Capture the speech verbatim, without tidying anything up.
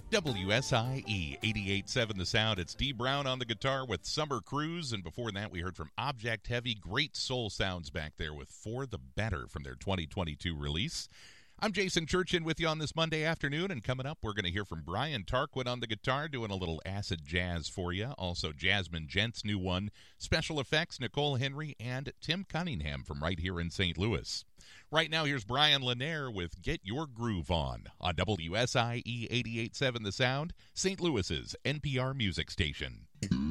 W S I E eighty-eight point seven The Sound. It's Dee Brown on the guitar with Summer Cruise, and before that we heard from Object Heavy. Great soul sounds back there with For the Better from their twenty twenty-two release. I'm Jason Churchin with you on this Monday afternoon, and coming up we're going to hear from Brian Tarquin on the guitar doing a little acid jazz for you. Also Jasmine Gent's new one, special effects, Nicole Henry, and Tim Cunningham from right here in Saint Louis. Right now here's Brian Lanier with Get Your Groove On on W S I E eighty-eight point seven The Sound, Saint Louis's N P R music station.